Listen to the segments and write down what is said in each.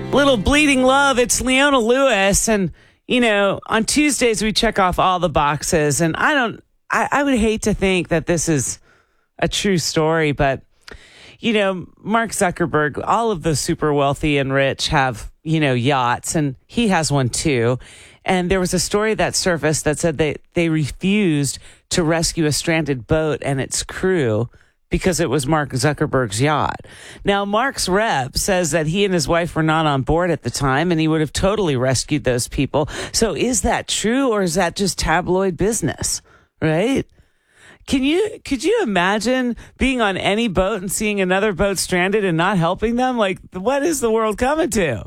Little bleeding love. It's Leona Lewis. And, you know, on Tuesdays we check off all the boxes. And I would hate to think that this is a true story, but, you know, Mark Zuckerberg, all of the super wealthy and rich have, you know, yachts, and he has one too. And there was a story that surfaced that said they refused to rescue a stranded boat and its crew because it was Mark Zuckerberg's yacht. Now, Mark's rep says that he and his wife were not on board at the time, and he would have totally rescued those people. So is that true, or is that just tabloid business, right? Could you imagine being on any boat and seeing another boat stranded and not helping them? Like, what is the world coming to?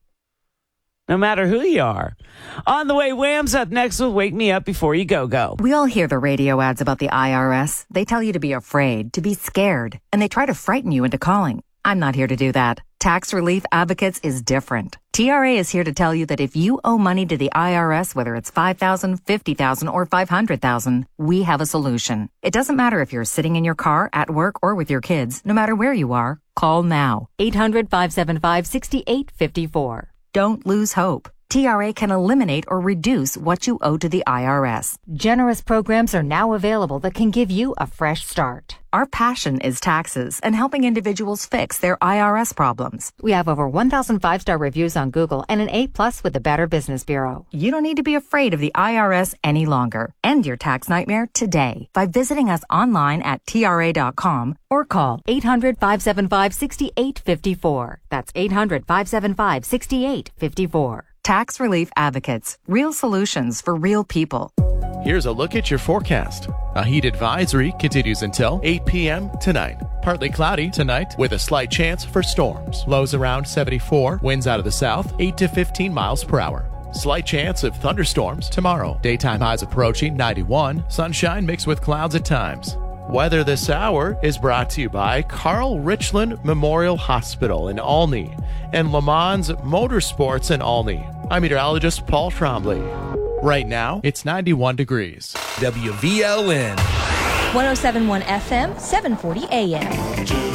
No matter who you are. On the way, Wham's up next with Wake Me Up Before You Go. We all hear the radio ads about the IRS. They tell you to be afraid, to be scared, and they try to frighten you into calling. I'm not here to do that. Tax Relief Advocates is different. TRA is here to tell you that if you owe money to the IRS, whether it's $5,000, $50,000, or $500,000, we have a solution. It doesn't matter if you're sitting in your car, at work, or with your kids. No matter where you are, call now. 800-575-6854. Don't lose hope. TRA can eliminate or reduce what you owe to the IRS. Generous programs are now available that can give you a fresh start. Our passion is taxes and helping individuals fix their IRS problems. We have over 1,000 5-star reviews on Google and an A+ with the Better Business Bureau. You don't need to be afraid of the IRS any longer. End your tax nightmare today by visiting us online at TRA.com or call 800-575-6854. That's 800-575-6854. Tax Relief Advocates. Real solutions for real people. Here's a look at your forecast. A heat advisory continues until 8 p.m. tonight. Partly cloudy tonight with a slight chance for storms. Lows around 74. Winds out of the south 8 to 15 miles per hour. Slight chance of thunderstorms tomorrow. Daytime highs approaching 91. Sunshine mixed with clouds at times. Weather this hour is brought to you by Carl Richland Memorial Hospital in Olney and Le Mans Motorsports in Olney. I'm meteorologist Paul Trombley. Right now, it's 91 degrees. WVLN 107.1 FM, 740 AM.